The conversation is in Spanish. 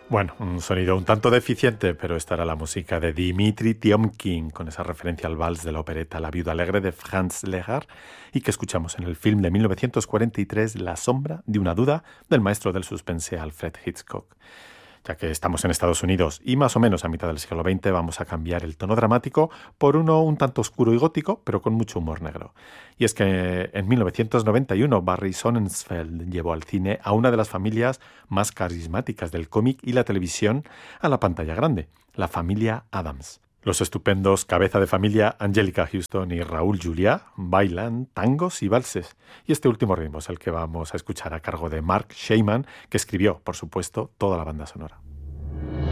Bueno, un sonido un tanto deficiente, pero esta era la música de Dimitri Tiomkin, con esa referencia al vals de la opereta La viuda alegre de Franz Lehár, y que escuchamos en el film de 1943 La sombra de una duda, del maestro del suspense Alfred Hitchcock. Ya que estamos en Estados Unidos y más o menos a mitad del siglo XX, vamos a cambiar el tono dramático por uno un tanto oscuro y gótico, pero con mucho humor negro. Y es que en 1991 Barry Sonnenfeld llevó al cine a una de las familias más carismáticas del cómic y la televisión a la pantalla grande, la familia Addams. Los estupendos cabeza de familia Angelica Houston y Raúl Juliá bailan tangos y valses. Y este último ritmo es el que vamos a escuchar a cargo de Mark Shaiman, que escribió, por supuesto, toda la banda sonora.